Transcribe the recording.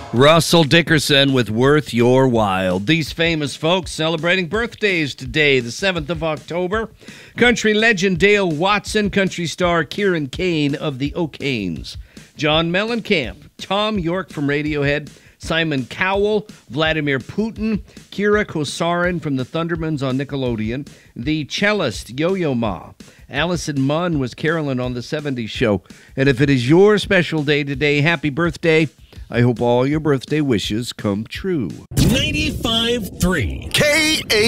Russell Dickerson with Worth Your While. These famous folks celebrating birthdays today, the 7th of October. Country legend Dale Watson, country star Kieran Kane of the O'Kanes, John Mellencamp, Tom York from Radiohead, Simon Cowell, Vladimir Putin, Kira Kosarin from the Thundermans on Nickelodeon, the cellist Yo-Yo Ma. Allison Munn was Carolyn on the 70s Show. And if it is your special day today, happy birthday. I hope all your birthday wishes come true. 95.3 KA